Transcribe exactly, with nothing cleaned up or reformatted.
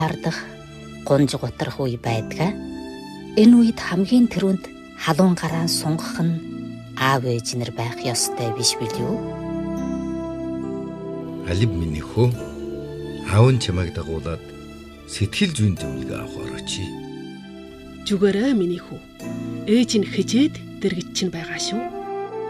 Ардах гунж гутрах үе байдаг. Энэ үед хамгийн түрүүнд халуун гараа сунгах нь аав ээж нар байх ёстой биш билүү? Алив миний хөө аав нь чамайг дагуулад сэтгэл зүйн зөвлөгөө авах орооч. Зүгээрээ миний хүү. Ээж нь хижээд дэргэж чинь байгаа шүү.